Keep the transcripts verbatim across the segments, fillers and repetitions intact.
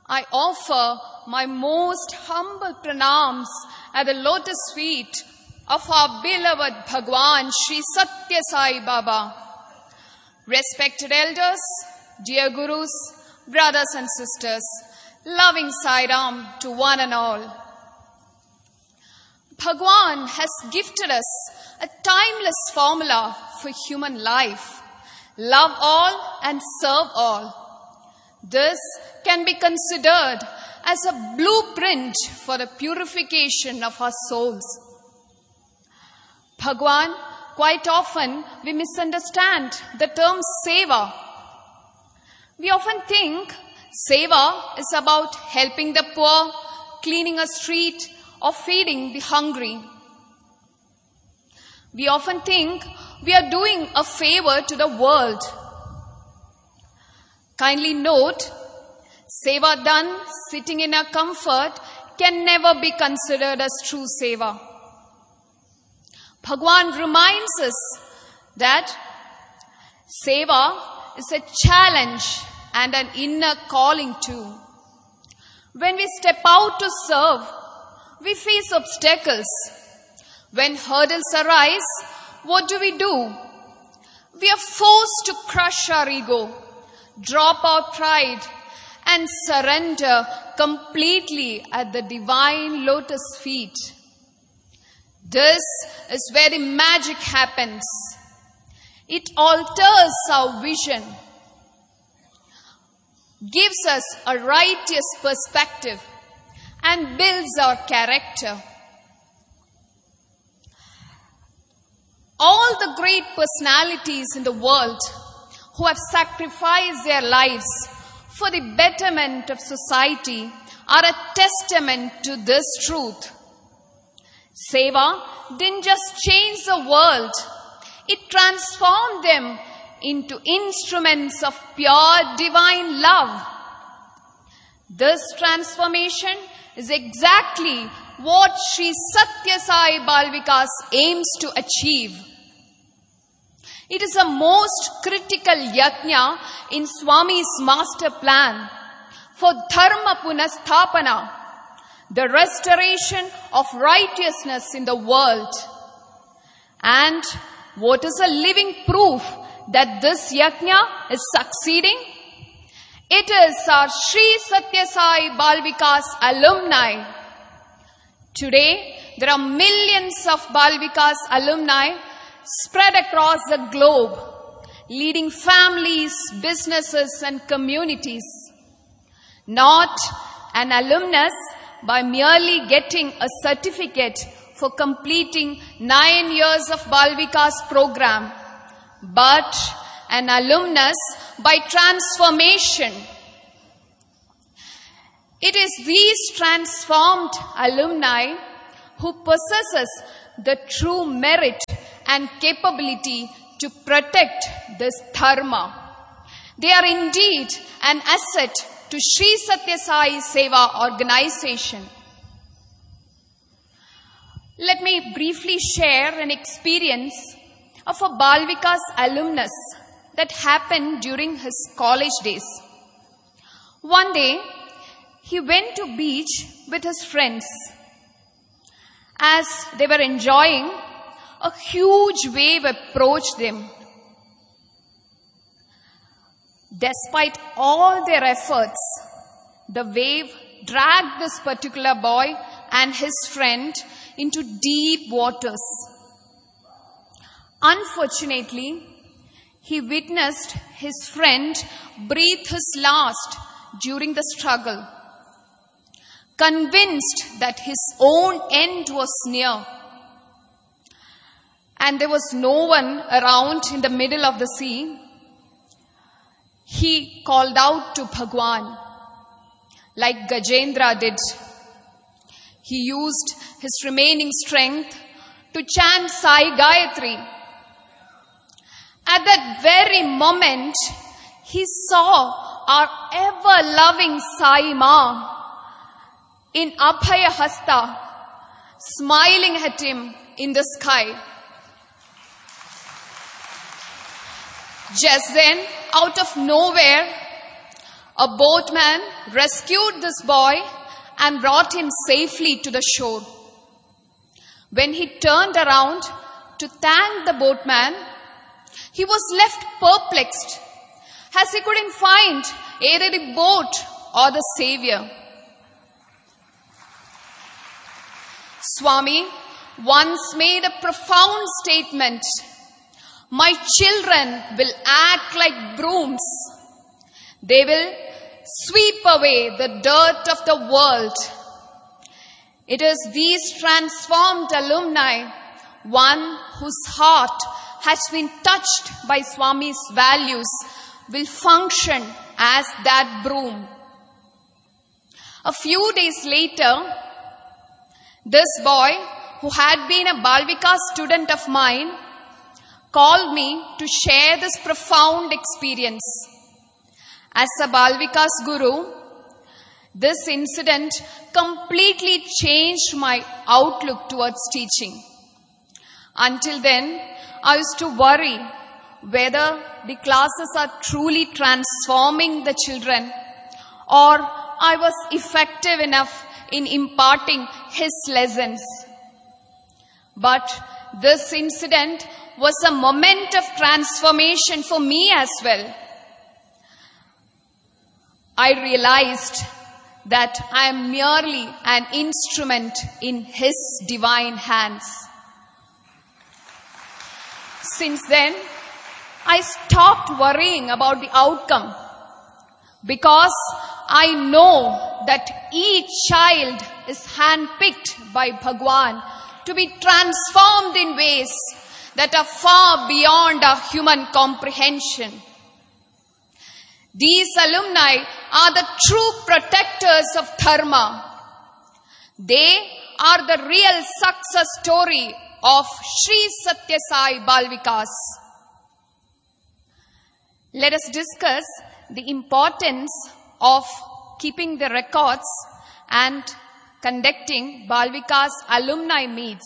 I offer my most humble pranams at the lotus feet of our beloved Bhagwan Sri Satya Sai Baba. Respected elders, dear gurus, brothers and sisters, loving Sai Ram to one and all. Bhagwan has gifted us a timeless formula for human life. Love all and serve all. This can be considered as a blueprint for the purification of our souls. Bhagwan, quite often we misunderstand the term seva. We often think seva is about helping the poor, cleaning a street, or feeding the hungry. We often think we are doing a favor to the world. Kindly note, seva done sitting in our comfort can never be considered as true seva. Bhagwan reminds us that seva is a challenge and an inner calling too. When we step out to serve, we face obstacles. When hurdles arise, what do we do? We are forced to crush our ego, drop our pride, and surrender completely at the divine lotus feet. This is where the magic happens. It alters our vision, gives us a righteous perspective, and builds our character. All the great personalities in the world who have sacrificed their lives for the betterment of society are a testament to this truth. Seva didn't just change the world, it transformed them into instruments of pure divine love. This transformation is exactly what Sri Satya Sai Bal Vikas aims to achieve. It is a most critical yajna in Swami's master plan for Dharma Punasthapana, the restoration of righteousness in the world. And what is a living proof that this yajna is succeeding? It is our Sri Satya Sai Bal Vikas alumni. Today, there are millions of Bal Vikas alumni spread across the globe, leading families, businesses, and communities. Not an alumnus by merely getting a certificate for completing nine years of Bal Vikas program, but an alumnus by transformation. It is these transformed alumni who possesses the true merit and capability to protect this dharma. They are indeed an asset to Sri Satya Sai Seva organization. Let me briefly share an experience of a Bal Vikas alumnus that happened during his college days. One day, he went to beach with his friends. As they were enjoying, a huge wave approached them. Despite all their efforts, the wave dragged this particular boy and his friend into deep waters. Unfortunately, he witnessed his friend breathe his last during the struggle. Convinced that his own end was near, and there was no one around in the middle of the sea, he called out to Bhagwan, like Gajendra did. He used his remaining strength to chant Sai Gayatri. At that very moment, he saw our ever-loving Sai Ma in Abhaya Hasta, smiling at him in the sky. Just then, out of nowhere, A boatman rescued this boy and brought him safely to the shore. When he turned around to thank the boatman, he was left perplexed as he couldn't find either the boat or the Savior. Swami once made a profound statement, "My children will act like brooms. They will sweep away the dirt of the world." It is these transformed alumni, one whose heart has been touched by Swami's values, will function as that broom. A few days later, this boy, who had been a Bal Vikas student of mine, called me to share this profound experience. As a Bal Vikas guru, this incident completely changed my outlook towards teaching. Until then, I used to worry whether the classes are truly transforming the children or I was effective enough in imparting his lessons. But this incident was a moment of transformation for me as well. I realized that I am merely an instrument in His divine hands. Since then, I stopped worrying about the outcome because I know that each child is handpicked by Bhagwan to be transformed in ways that are far beyond our human comprehension. These alumni are the true protectors of dharma. They are the real success story of Sri Satya Sai Bal Vikas. Let us discuss the importance of keeping the records and conducting Bal Vikas alumni meets.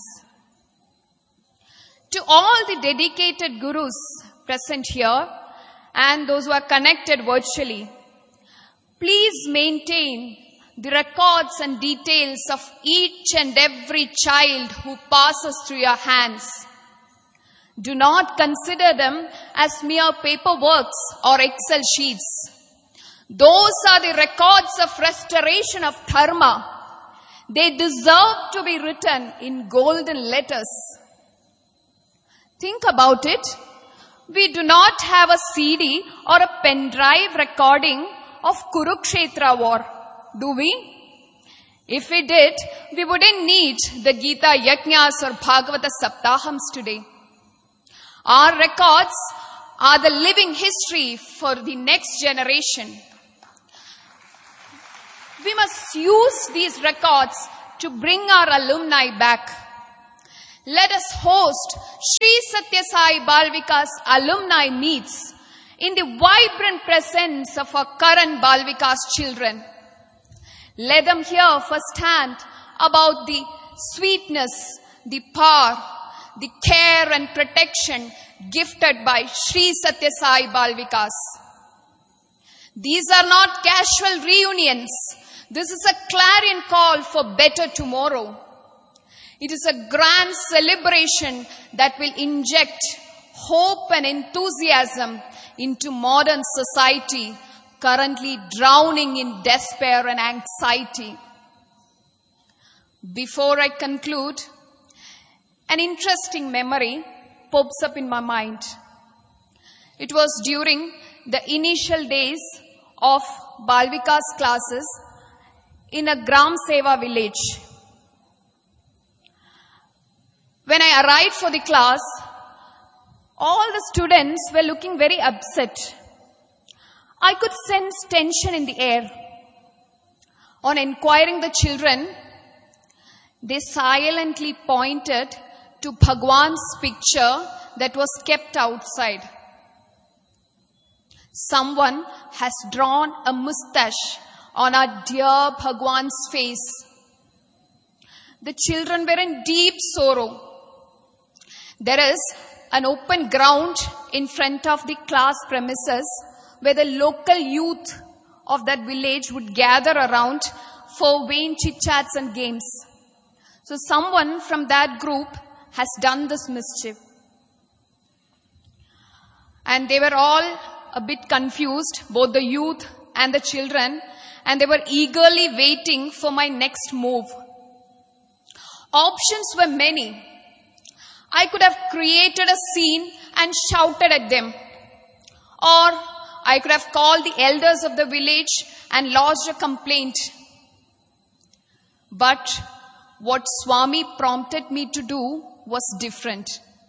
To all the dedicated gurus present here and those who are connected virtually, please maintain the records and details of each and every child who passes through your hands. Do not consider them as mere paperworks or Excel sheets. Those are the records of restoration of dharma. They deserve to be written in golden letters. Think about it. We do not have a C D or a pen drive recording of Kurukshetra war, do we? If we did, we wouldn't need the Gita Yajnas or Bhagavata Saptahams today. Our records are the living history for the next generation. We must use these records to bring our alumni back. Let us host Sri Satya Sai Bal Vikas alumni meets in the vibrant presence of our current Bal Vikas children. Let them hear firsthand about the sweetness, the power, the care and protection gifted by Sri Satya Sai Bal Vikas. These are not casual reunions. This is a clarion call for better tomorrow. It is a grand celebration that will inject hope and enthusiasm into modern society, currently drowning in despair and anxiety. Before I conclude, an interesting memory pops up in my mind. It was during the initial days of Bal Vikas classes in a Gram Seva village. When I arrived for the class, all the students were looking very upset. I could sense tension in the air. On inquiring the children, they silently pointed to Bhagwan's picture that was kept outside. Someone has drawn a moustache on our dear Bhagwan's face. The children were in deep sorrow. There is an open ground in front of the class premises where the local youth of that village would gather around for vain chit-chats and games. So someone from that group has done this mischief. And they were all a bit confused, both the youth and the children, and they were eagerly waiting for my next move. Options were many. I could have created a scene and shouted at them. Or I could have called the elders of the village and lodged a complaint. But what Swami prompted me to do was different.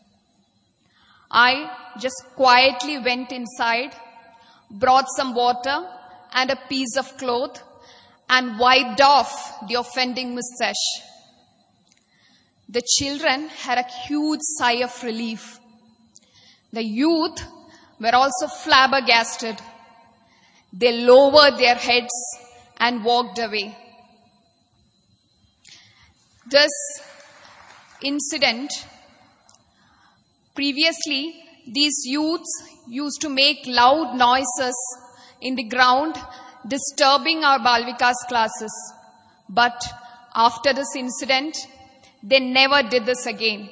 I just quietly went inside, brought some water and a piece of cloth, and wiped off the offending mustache. The children had a huge sigh of relief. The youth were also flabbergasted. They lowered their heads and walked away. This incident, previously, these youths used to make loud noises in the ground, disturbing our Balvikas classes. But after this incident, they never did this again.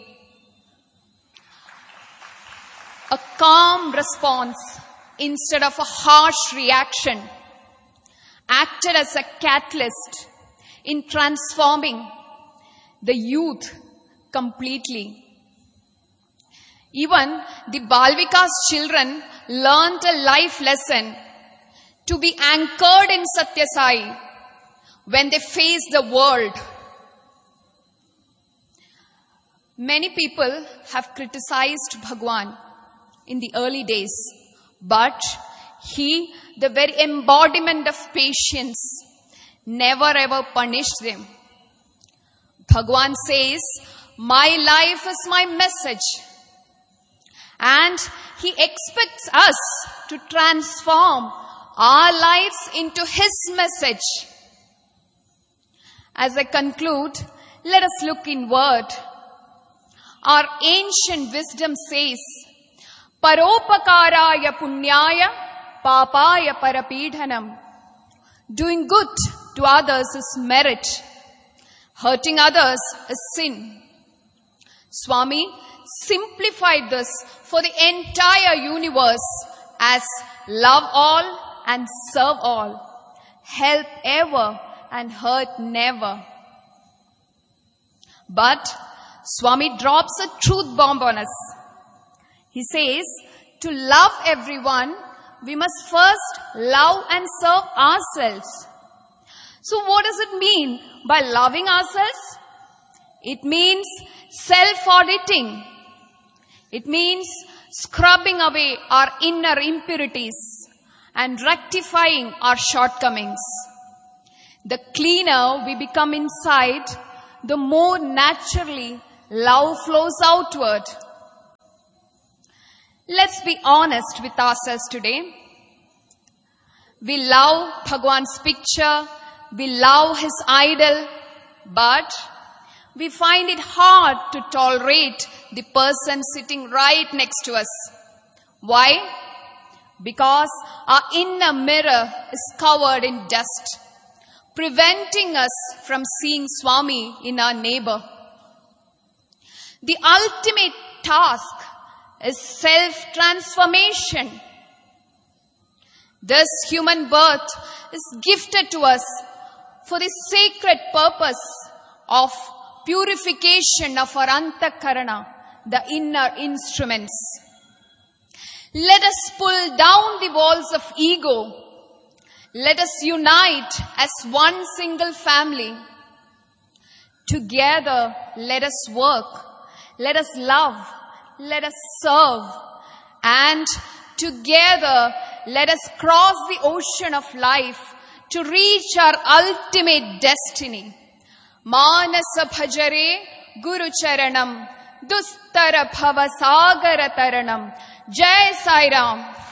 A calm response instead of a harsh reaction acted as a catalyst in transforming the youth completely. Even the Balvikas children learnt a life lesson to be anchored in Satya Sai when they face the world. Many people have criticized Bhagwan in the early days, but he, the very embodiment of patience, never ever punished them. Bhagwan says, "My life is my message." And he expects us to transform our lives into his message. As I conclude, let us look inward. Our ancient wisdom says, "Paropakaraya punyaya papaya parapidhanam." Doing good to others is merit. Hurting others is sin. Swami simplified this for the entire universe as love all and serve all, help ever and hurt never. But Swami drops a truth bomb on us. He says, to love everyone, we must first love and serve ourselves. So what does it mean by loving ourselves? It means self-auditing. It means scrubbing away our inner impurities and rectifying our shortcomings. The cleaner we become inside, the more naturally love flows outward. Let's be honest with ourselves today. We love Bhagwan's picture, we love his idol, but we find it hard to tolerate the person sitting right next to us. Why? Because our inner mirror is covered in dust, preventing us from seeing Swami in our neighbor. The ultimate task is self-transformation. This human birth is gifted to us for the sacred purpose of purification of our antakarana, the inner instruments. Let us pull down the walls of ego. Let us unite as one single family. Together, let us work. Let us love. Let us serve. And together, let us cross the ocean of life to reach our ultimate destiny. Manasa bhajare Guru Charanam Dustara Bhava Sagara Taranam. Jai Sai Ram.